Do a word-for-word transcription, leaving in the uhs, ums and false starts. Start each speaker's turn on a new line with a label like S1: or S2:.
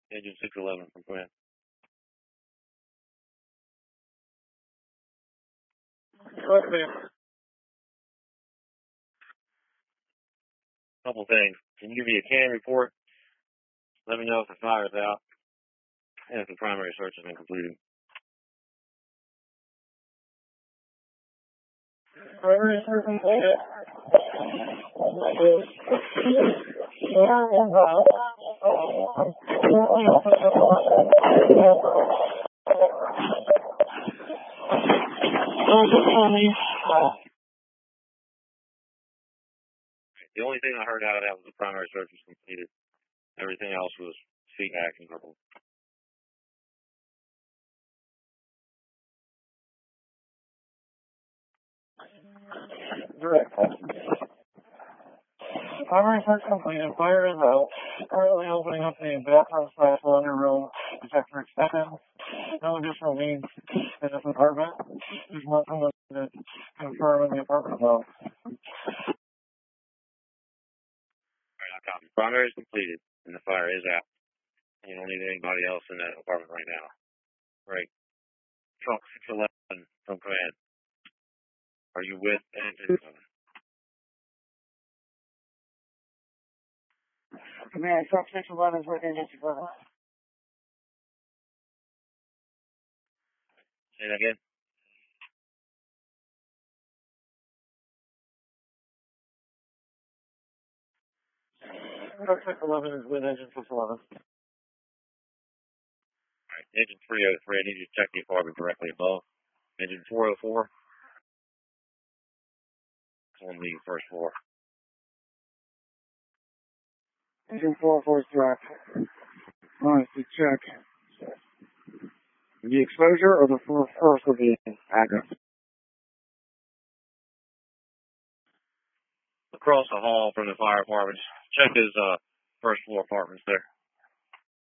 S1: Engine six eleven from command. Couple things. Can you give me a can report? Let me know if the fire is out and if the primary search has been completed.
S2: Primary search completed.
S1: The only thing I heard out of that was the primary search was completed. Everything else was seat action verbal.
S2: Direct. Primary search completed. Fire is out. Currently opening up the bathroom slash laundry room detector extension. No additional means in this apartment. There's nothing to confirm in the apartment though.
S1: Alright, I copy. Primary is completed and the fire is out. You don't need anybody else in that apartment right now. Right. Trunk six eleven from command. Are you with engine seven?
S2: Command, truck six eleven is with engine seven.
S1: Say that again.
S2: Truck six eleven is with engine six eleven.
S1: Alright, engine three oh three, I need you to check the apartment directly above. Engine four oh four. It's on the first floor.
S2: Engine four oh four is direct. Alright, to check. The exposure or the first of the active?
S1: Across the hall from the fire apartments. Check his uh, first floor apartments there.